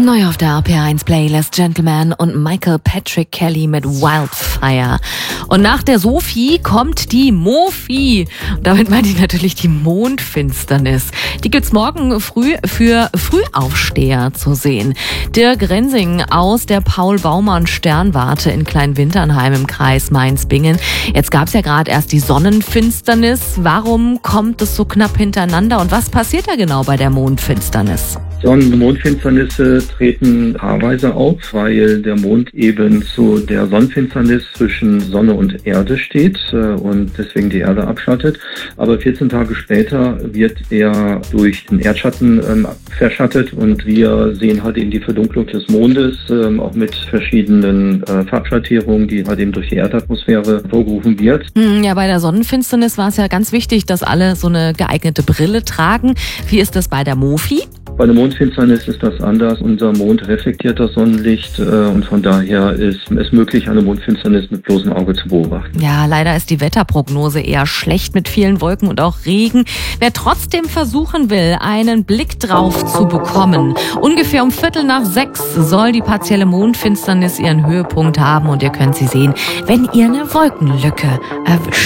Neu auf der RPR1 Playlist Gentleman und Michael Patrick Kelly mit Wildfire. Und nach der Sophie kommt die Mofi. Damit meine ich natürlich die Mondfinsternis. Die gibt's morgen früh für Frühaufsteher zu sehen. Dirk Rensing aus der Paul-Baumann-Sternwarte in Kleinwinternheim im Kreis Mainz-Bingen. Jetzt gab's ja gerade erst die Sonnenfinsternis. Warum kommt es so knapp hintereinander und was passiert da genau bei der Mondfinsternis? Sonnen- und Mondfinsternisse treten paarweise auf, weil der Mond eben zu der Sonnenfinsternis zwischen Sonne und Erde steht und deswegen die Erde abschattet. Aber 14 Tage später wird er durch den Erdschatten verschattet und wir sehen halt eben die Verdunklung des Mondes, auch mit verschiedenen Farbschattierungen, die halt eben durch die Erdatmosphäre hervorgerufen wird. Ja, bei der Sonnenfinsternis war es ja ganz wichtig, dass alle so eine geeignete Brille tragen. Wie ist das bei der Mofi? Bei der Mondfinsternis ist das anders. Unser Mond reflektiert das Sonnenlicht und von daher ist es möglich, eine Mondfinsternis mit bloßem Auge zu beobachten. Ja, leider ist die Wetterprognose eher schlecht mit vielen Wolken und auch Regen. Wer trotzdem versuchen will, einen Blick drauf zu bekommen, ungefähr um 5:45 soll die partielle Mondfinsternis ihren Höhepunkt haben und ihr könnt sie sehen, wenn ihr eine Wolkenlücke erwischt.